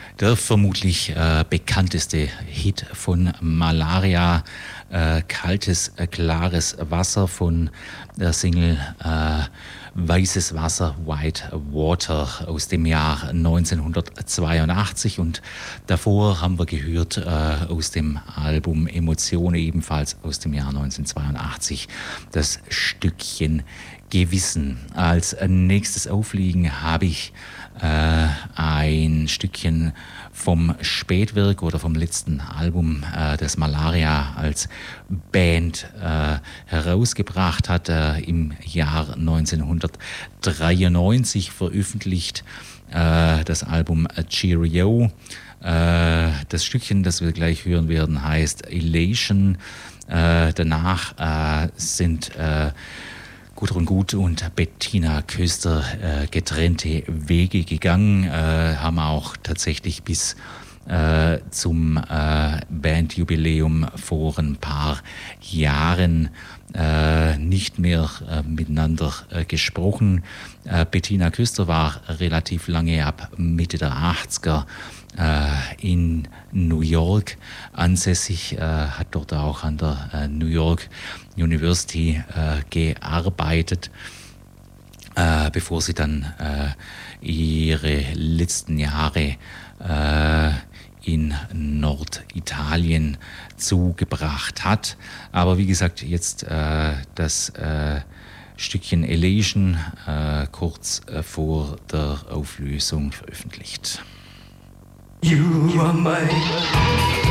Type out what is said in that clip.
Der vermutlich bekannteste Hit von Malaria, kaltes, klares Wasser von der Single Weißes Wasser, White Water aus dem Jahr 1982 und davor haben wir gehört aus dem Album Emotionen, ebenfalls aus dem Jahr 1982, das Stückchen Gewissen. Als nächstes aufliegen habe ich ein Stückchen vom Spätwerk oder vom letzten Album, das Malaria als Band herausgebracht hat, im Jahr 1993 veröffentlicht, das Album Cheerio. Das Stückchen, das wir gleich hören werden, heißt Elation. Danach sind Gudrun Gut und Bettina Köster getrennte Wege gegangen, haben auch tatsächlich bis zum Bandjubiläum vor ein paar Jahren nicht mehr miteinander gesprochen. Bettina Köster war relativ lange, ab Mitte der 80er, in New York ansässig, hat dort auch an der New York University gearbeitet, bevor sie dann ihre letzten Jahre in Norditalien zugebracht hat. Aber wie gesagt, jetzt das Stückchen Elation kurz vor der Auflösung veröffentlicht. You are my